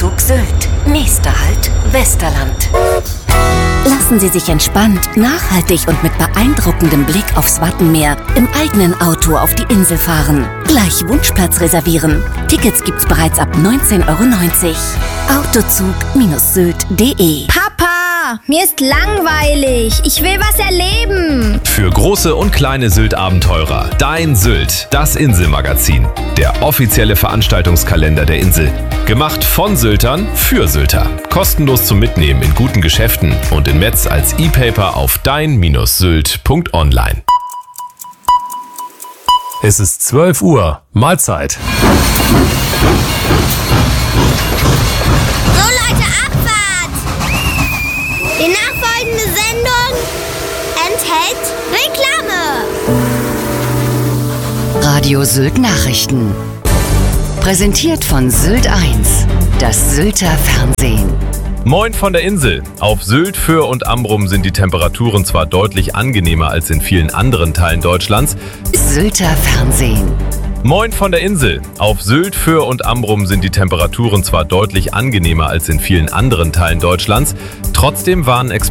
Autozug Sylt. Nächster Halt Westerland. Lassen Sie sich entspannt, nachhaltig und mit beeindruckendem Blick aufs Wattenmeer im eigenen Auto auf die Insel fahren. Gleich Wunschplatz reservieren. Tickets gibt's bereits ab 19,90 €. Autozug-sylt.de. Papa, mir ist langweilig. Ich will was erleben. Für große und kleine Sylt-Abenteurer. Dein Sylt, das Inselmagazin. Der offizielle Veranstaltungskalender der Insel. Gemacht von Syltern für Sylter. Kostenlos zum Mitnehmen in guten Geschäften und in Metz als E-Paper auf dein-sylt.online. Es ist 12 Uhr. Mahlzeit. So Leute, Abfahrt! Die nachfolgende Sendung enthält Reklame. Radio Sylt Nachrichten. Präsentiert von Sylt 1, das Sylter Fernsehen. Moin von der Insel. Auf Sylt, Föhr und Amrum sind die Temperaturen zwar deutlich angenehmer als in vielen anderen Teilen Deutschlands. Sylter Fernsehen. Moin von der Insel. Auf Sylt, Föhr und Amrum sind die Temperaturen zwar deutlich angenehmer als in vielen anderen Teilen Deutschlands. Trotzdem warnen Experten